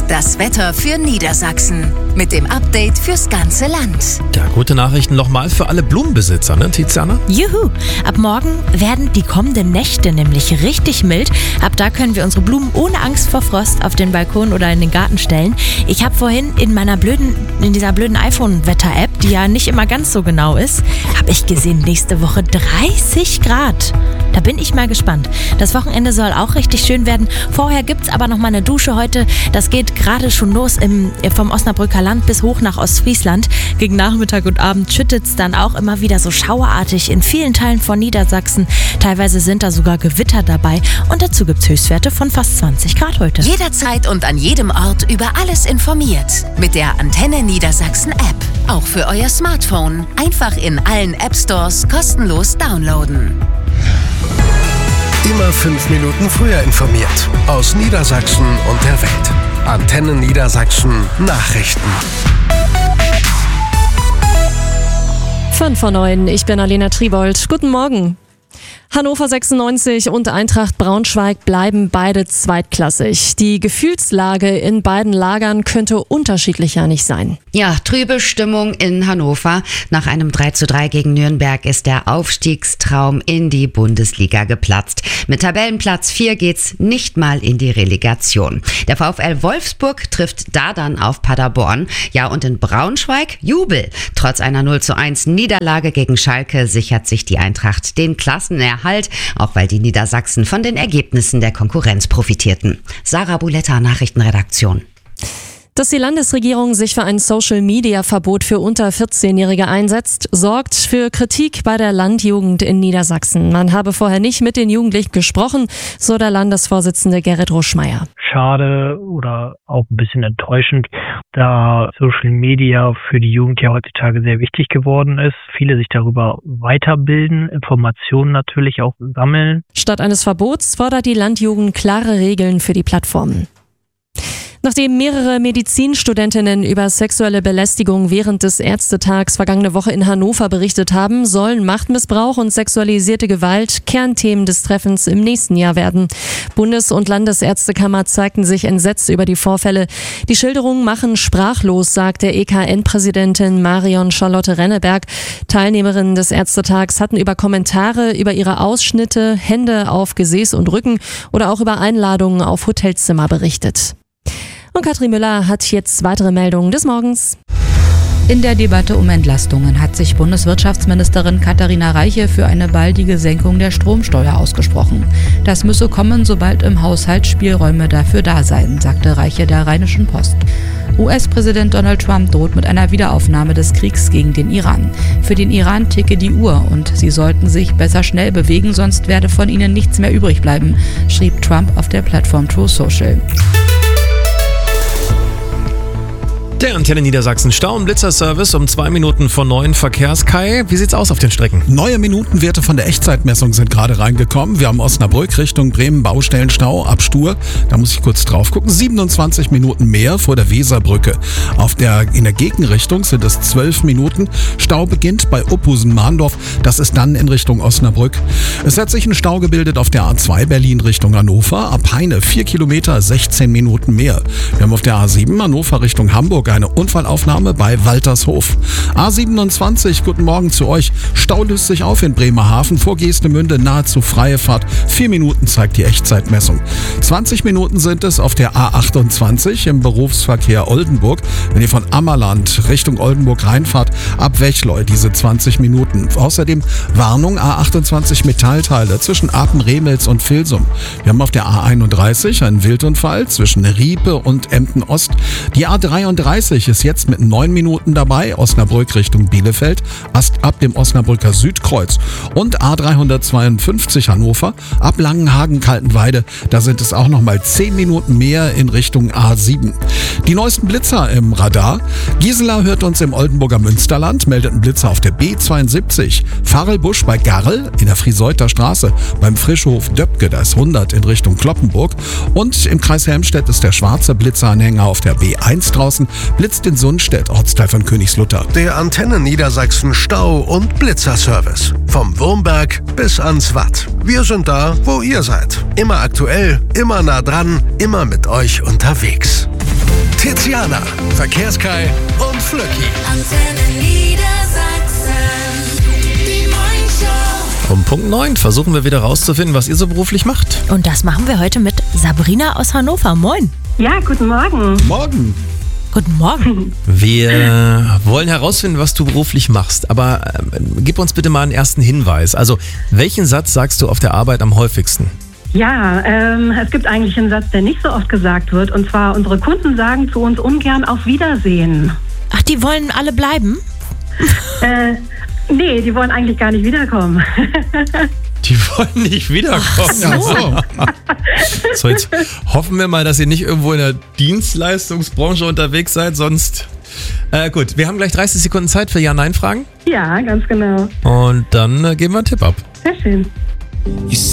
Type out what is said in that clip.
das Wetter für Niedersachsen. Mit dem Update fürs ganze Land. Ja, gute Nachrichten nochmal für alle Blumenbesitzer, ne, Tiziana? Juhu! Ab morgen werden die kommenden Nächte nämlich richtig mild. Ab da können wir unsere Blumen ohne Angst vor Frost auf den Balkon oder in den Garten stellen. Ich habe vorhin in dieser blöden iPhone-Wetter-App, die ja nicht immer ganz so genau ist, habe ich gesehen, nächste Woche 30 Grad. Da bin ich mal gespannt. Das Wochenende soll auch richtig schön werden. Vorher gibt's aber noch mal eine Dusche heute. Das geht gerade schon los vom Osnabrücker Land bis hoch nach Ostfriesland. Gegen Nachmittag und Abend schüttet's dann auch immer wieder so schauerartig in vielen Teilen von Niedersachsen. Teilweise sind da sogar Gewitter dabei. Und dazu gibt's Höchstwerte von fast 20 Grad heute. Jederzeit und an jedem Ort über alles informiert. Mit der Antenne Niedersachsen App. Auch für euer Smartphone. Einfach in allen App Stores kostenlos downloaden. Immer 5 Minuten früher informiert. Aus Niedersachsen und der Welt. Antenne Niedersachsen Nachrichten. 5:09, ich bin Alena Tribold. Guten Morgen. Hannover 96 und Eintracht Braunschweig bleiben beide zweitklassig. Die Gefühlslage in beiden Lagern könnte unterschiedlicher nicht sein. Ja, trübe Stimmung in Hannover. Nach einem 3:3 gegen Nürnberg ist der Aufstiegstraum in die Bundesliga geplatzt. Mit Tabellenplatz 4 geht's nicht mal in die Relegation. Der VfL Wolfsburg trifft da dann auf Paderborn. Ja, und in Braunschweig Jubel. Trotz einer 0:1 Niederlage gegen Schalke sichert sich die Eintracht den Klassenerhalt, auch weil die Niedersachsen von den Ergebnissen der Konkurrenz profitierten. Sarah Buletta, Nachrichtenredaktion. Dass die Landesregierung sich für ein Social-Media-Verbot für unter 14-Jährige einsetzt, sorgt für Kritik bei der Landjugend in Niedersachsen. Man habe vorher nicht mit den Jugendlichen gesprochen, so der Landesvorsitzende Gerrit Ruschmeier. Schade oder auch ein bisschen enttäuschend, da Social Media für die Jugend ja heutzutage sehr wichtig geworden ist. Viele sich darüber weiterbilden, Informationen natürlich auch sammeln. Statt eines Verbots fordert die Landjugend klare Regeln für die Plattformen. Nachdem mehrere Medizinstudentinnen über sexuelle Belästigung während des Ärztetags vergangene Woche in Hannover berichtet haben, sollen Machtmissbrauch und sexualisierte Gewalt Kernthemen des Treffens im nächsten Jahr werden. Bundes- und Landesärztekammer zeigten sich entsetzt über die Vorfälle. Die Schilderungen machen sprachlos, sagt der EKN-Präsidentin Marion Charlotte Renneberg. Teilnehmerinnen des Ärztetags hatten über Kommentare über ihre Ausschnitte, Hände auf Gesäß und Rücken oder auch über Einladungen auf Hotelzimmer berichtet. Und Katrin Müller hat jetzt weitere Meldungen des Morgens. In der Debatte um Entlastungen hat sich Bundeswirtschaftsministerin Katharina Reiche für eine baldige Senkung der Stromsteuer ausgesprochen. Das müsse kommen, sobald im Haushalt Spielräume dafür da seien, sagte Reiche der Rheinischen Post. US-Präsident Donald Trump droht mit einer Wiederaufnahme des Kriegs gegen den Iran. Für den Iran ticke die Uhr und sie sollten sich besser schnell bewegen, sonst werde von ihnen nichts mehr übrig bleiben, schrieb Trump auf der Plattform True Social. Der Antenne Niedersachsen Stau- und Blitzerservice um 2 Minuten vor 9 Verkehrs-Kai. Wie sieht's aus auf den Strecken? Neue Minutenwerte von der Echtzeitmessung sind gerade reingekommen. Wir haben Osnabrück Richtung Bremen Baustellenstau ab Stur. Da muss ich kurz drauf gucken. 27 Minuten mehr vor der Weserbrücke. In der Gegenrichtung sind es 12 Minuten. Stau beginnt bei Ophusen-Mahndorf. Das ist dann in Richtung Osnabrück. Es hat sich ein Stau gebildet auf der A2 Berlin Richtung Hannover. Ab Heine 4 Kilometer, 16 Minuten mehr. Wir haben auf der A7 Hannover Richtung Hamburg eine Unfallaufnahme bei Waltershof. A27, guten Morgen zu euch. Stau löst sich auf in Bremerhaven vor Geestemünde, nahezu freie Fahrt. 4 Minuten zeigt die Echtzeitmessung. 20 Minuten sind es auf der A28 im Berufsverkehr Oldenburg. Wenn ihr von Ammerland Richtung Oldenburg reinfahrt, ab Wechleu diese 20 Minuten. Außerdem Warnung A28 Metallteile zwischen Apen-Remels und Vilsum. Wir haben auf der A31 einen Wildunfall zwischen Riepe und Emden Ost. Die A33 ist jetzt mit 9 Minuten dabei, Osnabrück Richtung Bielefeld, ab dem Osnabrücker Südkreuz. Und A352 Hannover, ab Langenhagen-Kaltenweide, da sind es auch nochmal 10 Minuten mehr in Richtung A7. Die neuesten Blitzer im Radar. Gisela hört uns im Oldenburger Münsterland, meldet einen Blitzer auf der B72. Farelbusch bei Garrel in der Frieseuter Straße, beim Frischhof Döpke, da ist 100 in Richtung Kloppenburg. Und im Kreis Helmstedt ist der schwarze Blitzeranhänger auf der B1 draußen, blitzt in Sundstedt, Ortsteil von Königslutter. Der Antenne Niedersachsen Stau- und Blitzerservice. Vom Wurmberg bis ans Watt. Wir sind da, wo ihr seid. Immer aktuell, immer nah dran, immer mit euch unterwegs. Tiziana, Verkehrskai und Flöcki. Antenne Niedersachsen. Die Morningshow. Um Punkt 9 versuchen wir wieder rauszufinden, was ihr so beruflich macht. Und das machen wir heute mit Sabrina aus Hannover. Moin. Ja, guten Morgen. Morgen. Guten Morgen. Wir wollen herausfinden, was du beruflich machst, aber gib uns bitte mal einen ersten Hinweis. Also, welchen Satz sagst du auf der Arbeit am häufigsten? Ja, es gibt eigentlich einen Satz, der nicht so oft gesagt wird. Und zwar, unsere Kunden sagen zu uns ungern auf Wiedersehen. Ach, die wollen alle bleiben? Nee, die wollen eigentlich gar nicht wiederkommen. Die wollen nicht wiederkommen. Ach so. So, jetzt hoffen wir mal, dass ihr nicht irgendwo in der Dienstleistungsbranche unterwegs seid, sonst... gut, wir haben gleich 30 Sekunden Zeit für Ja-Nein-Fragen. Ja, ganz genau. Und dann geben wir einen Tipp ab. Sehr schön.